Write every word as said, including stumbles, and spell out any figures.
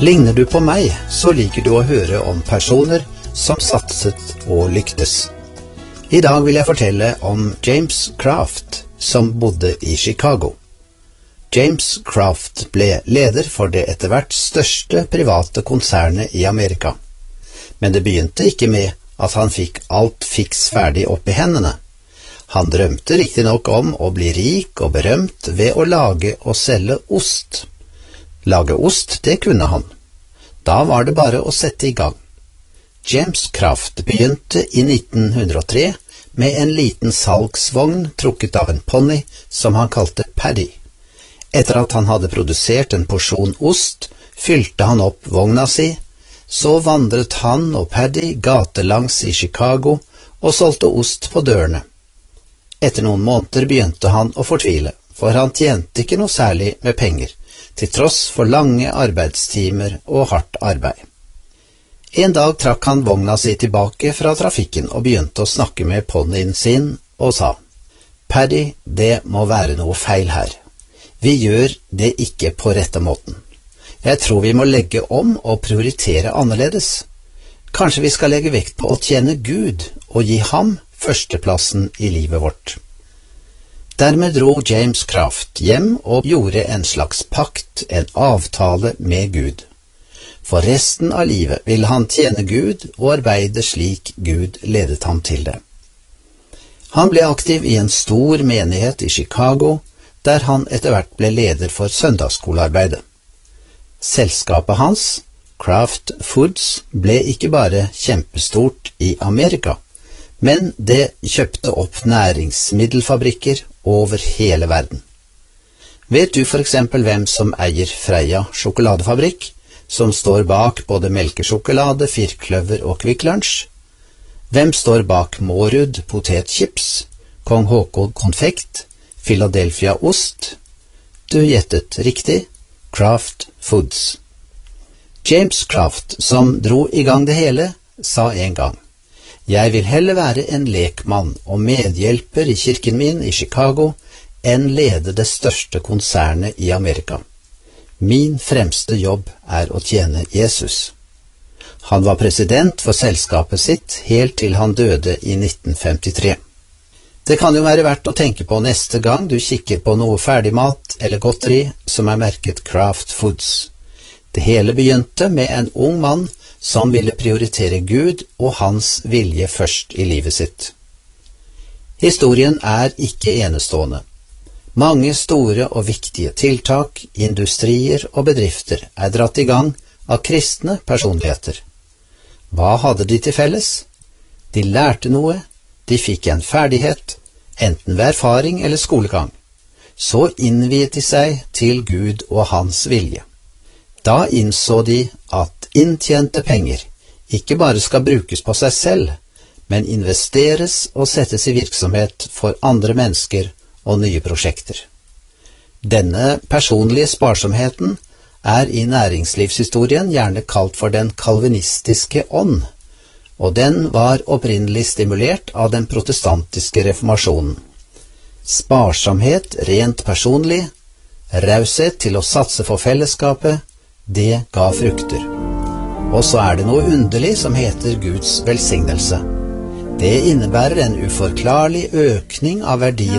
Ligner du på meg, så liker du å høre om personer som satset og lyktes. I dag vil jeg fortelle om James Kraft, som bodde i Chicago. James Kraft ble leder for det etter hvert største private konsernet i Amerika. Men det begynte ikke med at han fikk alt fiks ferdig opp i hendene. Han drømte riktig nok om å bli rik og berømt ved å lage og selge ost. Lage ost, det kunne han. Da var det bare å sette i gang. James Kraft begynte i nitten hundre og tre med en liten salgsvogn trukket av en ponni som han kalte Paddy. Etter at han hadde produsert en porsjon ost, fylte han opp vogna si, så vandret han og Paddy gatelangs i Chicago og solgte ost på dørene. Etter noen måneder begynte han å fortvile, for han tjente ikke noe særlig med penger, til tross for lange arbeidstimer og hardt arbeid. En dag trakk han vogna si tilbake fra trafikken og begynte å snakke med ponnien sin og sa: «Paddy, det må være noe feil her. Vi gjør det ikke på rette måten. Jeg tror vi må legge om og prioritere annerledes. Kanskje vi skal legge vekt på å tjene Gud og gi ham førsteplassen i livet vårt.» Dermed dro James Kraft hjem og gjorde en slags pakt, en avtale med Gud. For resten av livet ville han tjene Gud og arbeide slik Gud ledet ham til det. Han ble aktiv i en stor menighet i Chicago, der han etter hvert ble leder for søndagsskolearbeidet. Selskapet hans, Kraft Foods, ble ikke bare kjempestort i Amerika, men det kjøpte opp næringsmiddelfabrikker over hele verden. Vet du for eksempel hvem som eier Freia sjokoladefabrikk, som står bak både melkesjokolade, firkløver og Kvikk Lunsj? Hvem står bak Mårud potetchips, Kong Haakon konfekt, Philadelphia ost? Du gjettet riktig, Kraft Foods. James Kraft, som dro i gang det hele, sa en gang: «Jeg vil heller være en lekmann og medhjelper i kirken min i Chicago enn lede det største konsernet i Amerika. Min fremste jobb er å tjene Jesus.» Han var president for selskapet sitt helt til han døde i nitten femtitre. Det kan jo være verdt å tenke på neste gang du kikker på noe ferdigmat eller godteri som er merket Kraft Foods. Det hele begynte med en ung mann som ville prioritere Gud og hans vilje først i livet sitt. Historien er ikke enestående. Mange store og viktige tiltak, industrier og bedrifter er dratt i gang av kristne personligheter. Hva hadde de til felles? De lærte noe, de fikk en ferdighet, enten ved erfaring eller skolegang. Så innviet de seg til Gud og hans vilje. Da innså de at inntjente penger ikke bare skal brukes på seg selv, men investeres og settes i virksomhet for andre mennesker og nye prosjekter. Denne personlige sparsomheten er i næringslivshistorien gjerne kalt for den kalvinistiske ånd, og den var opprinnelig stimulert av den protestantiske reformasjonen. Sparsomhet rent personlig, raushet til å satse for fellesskapet, det ga frukter. Og så er det noe underlig som heter Guds velsignelse. Det innebærer en uforklarlig økning av verdien